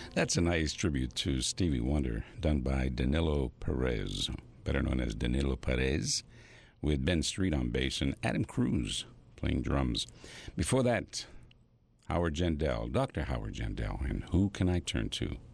That's a nice tribute to Stevie Wonder, done by Danilo Perez, better known as Danilo Perez, with Ben Street on bass and Adam Cruz playing drums. Before that, Howard Jandell, Dr. Howard Jandell, and Who Can I Turn To?